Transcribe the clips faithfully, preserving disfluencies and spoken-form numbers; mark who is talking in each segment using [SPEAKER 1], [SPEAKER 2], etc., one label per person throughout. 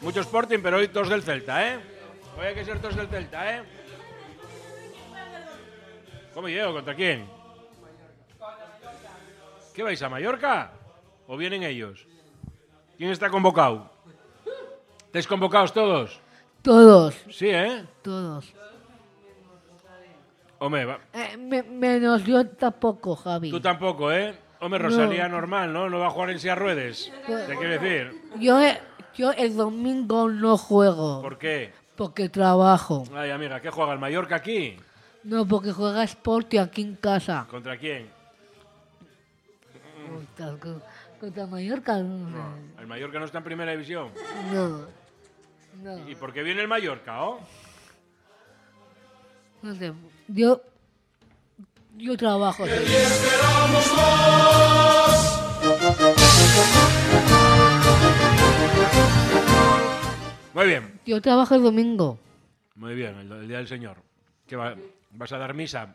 [SPEAKER 1] Mucho Sporting, pero hoy todos del Celta, ¿eh? Hoy hay que ser todos del Celta, ¿eh? ¿Cómo llego? ¿Contra quién? ¿Qué vais, a Mallorca? ¿O vienen ellos? ¿Quién está convocado? ¿Estáis convocados todos?
[SPEAKER 2] Todos.
[SPEAKER 1] Sí, ¿eh?
[SPEAKER 2] Todos.
[SPEAKER 1] Hombre, va.
[SPEAKER 2] Eh, me, menos yo tampoco, Javi.
[SPEAKER 1] Tú tampoco, ¿eh? Hombre,
[SPEAKER 2] No.
[SPEAKER 1] Rosalía normal, ¿no? No va a jugar en silla ruedes. ¿Te quiero decir?
[SPEAKER 2] Yo, yo el domingo no juego.
[SPEAKER 1] ¿Por qué?
[SPEAKER 2] Porque trabajo.
[SPEAKER 1] Ay, amiga, ¿qué juega el Mallorca aquí?
[SPEAKER 2] No, porque juega Sporting aquí en casa.
[SPEAKER 1] ¿Contra quién?
[SPEAKER 2] Contra, contra Mallorca.
[SPEAKER 1] No, el Mallorca no está en primera división.
[SPEAKER 2] No. No.
[SPEAKER 1] ¿Y por qué viene el Mallorca, oh?
[SPEAKER 2] No sé. Yo. Yo trabajo.
[SPEAKER 1] Muy bien.
[SPEAKER 2] Yo trabajo el domingo.
[SPEAKER 1] Muy bien, el, el Día del Señor. ¿Qué va, vas a dar misa?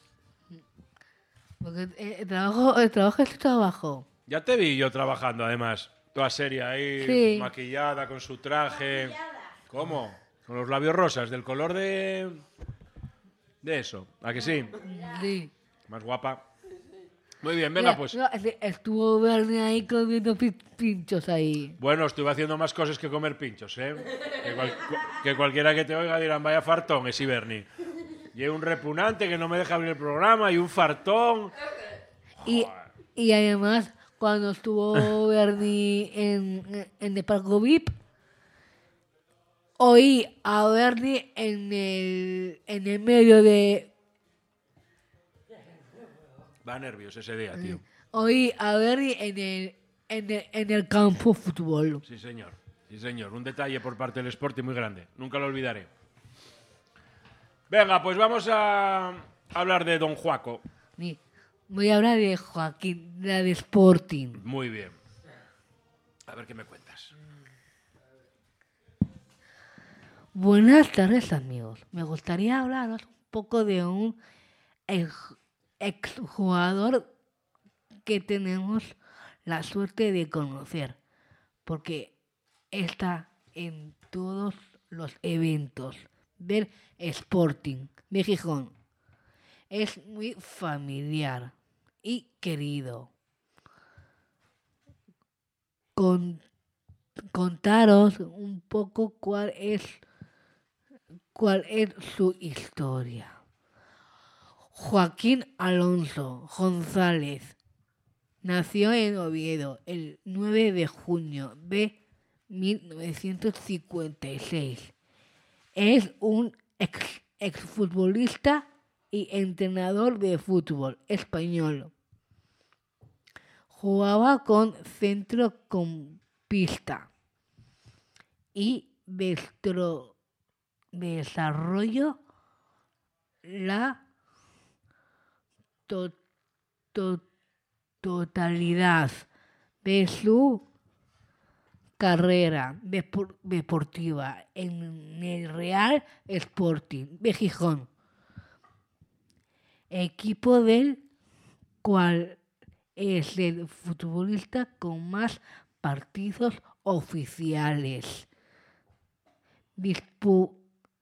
[SPEAKER 2] Porque el trabajo, el trabajo es trabajo.
[SPEAKER 1] Ya te vi yo trabajando, además. Toda seria ahí,
[SPEAKER 2] Sí.
[SPEAKER 1] maquillada, con su traje. ¿Cómo? Con los labios rosas, del color de... De eso. ¿A que sí?
[SPEAKER 2] Sí.
[SPEAKER 1] Más guapa. Muy bien, venga,
[SPEAKER 2] Mira,
[SPEAKER 1] pues.
[SPEAKER 2] no, estuvo Bernie ahí comiendo pi- pinchos ahí.
[SPEAKER 1] Bueno, estuve haciendo más cosas que comer pinchos, ¿eh? Que, cual- que cualquiera que te oiga dirán, vaya fartón, es Bernie. Y hay un repugnante que no me deja abrir el programa, y un fartón.
[SPEAKER 2] Y, y además, cuando estuvo Bernie en, en el Parco V I P, oí a Bernie en el, en el medio de...
[SPEAKER 1] Va nervios ese día, tío.
[SPEAKER 2] Oí a Bernie en el, en el, en el campo de fútbol.
[SPEAKER 1] Sí, señor. Sí, señor. Un detalle por parte del Sporting muy grande. Nunca lo olvidaré. Venga, pues vamos a hablar de Don Juaco.
[SPEAKER 2] Sí. Voy a hablar de Joaquín, la de Sporting.
[SPEAKER 1] Muy bien. A ver qué me cuentas.
[SPEAKER 2] Buenas tardes, amigos. Me gustaría hablaros un poco de un ex- exjugador que tenemos la suerte de conocer, porque está en todos los eventos del Sporting de Gijón. Es muy familiar y querido. Con, contaros un poco cuál es cuál es su historia. Joaquín Alonso González nació en Oviedo el nueve de junio de mil novecientos cincuenta y seis. Es un ex, exfutbolista y entrenador de fútbol español. Jugaba con centrocampista y destro- desarrolló la to- to- totalidad de su carrera depor- deportiva en el Real Sporting de Gijón, equipo del cual es el futbolista con más partidos oficiales dispu-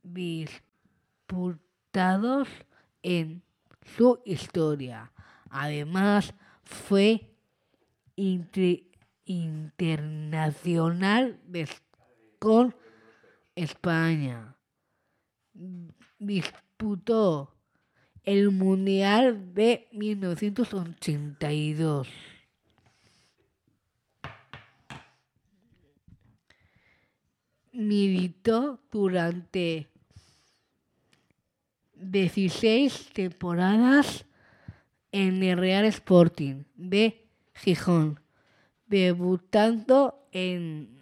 [SPEAKER 2] disputados en su historia. Además, fue inter- internacional des- con España. Disputó el Mundial de mil novecientos ochenta y dos. Militó durante dieciséis temporadas en el Real Sporting de Gijón, debutando en,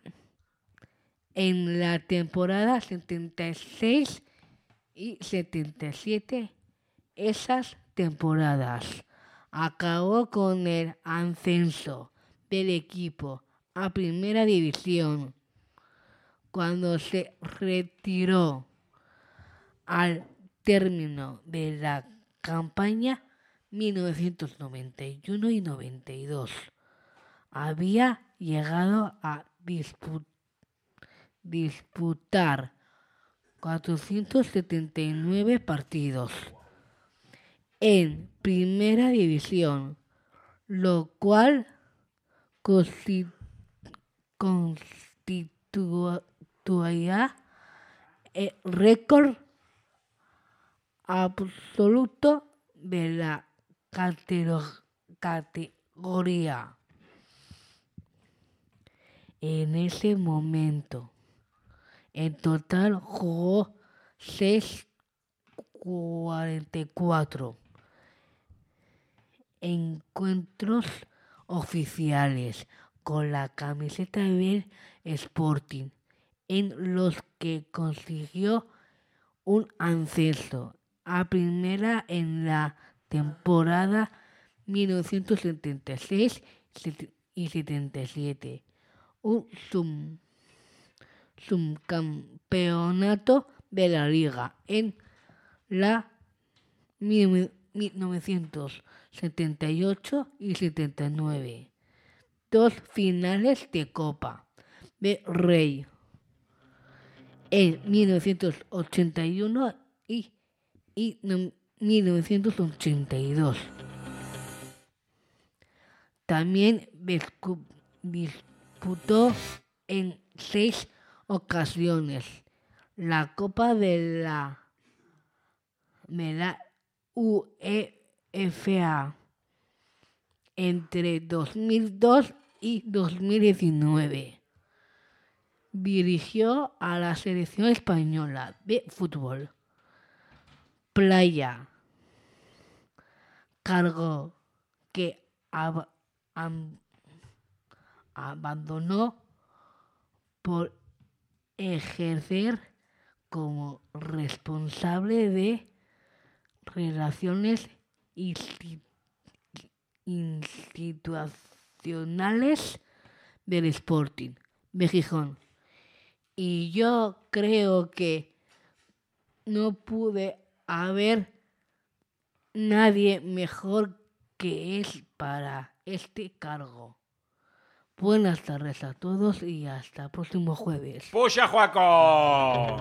[SPEAKER 2] en la temporada setenta y seis y setenta y siete. Esas temporadas acabó con el ascenso del equipo a Primera División, cuando se retiró al término de la campaña mil novecientos noventa y uno y noventa y dos. Había llegado a disputar disputar cuatrocientos setenta y nueve partidos en Primera División, lo cual constitu- constituía el récord absoluto de la catero- categoría. En ese momento, en total jugó seiscientos cuarenta y cuatro encuentros oficiales con la camiseta del Sporting, en los que consiguió un ascenso a primera en la temporada mil novecientos setenta y seis y setenta y siete, un sub- subcampeonato de la liga en la mil novecientos setenta y ocho y setenta y nueve, dos finales de Copa del Rey en mil novecientos ochenta y uno y, y no, mil novecientos ochenta y dos. También discu- disputó en seis ocasiones la Copa de la, de la UEFA entre dos mil dos y dos mil diecinueve. Dirigió a la selección española de fútbol playa, cargo que ab- am- abandonó por ejercer como responsable de relaciones insti- institucionales del Sporting de Gijón. Y yo creo que no pude haber nadie mejor que él para este cargo. Buenas tardes a todos y hasta el próximo jueves.
[SPEAKER 1] ¡Puxa, Juaco!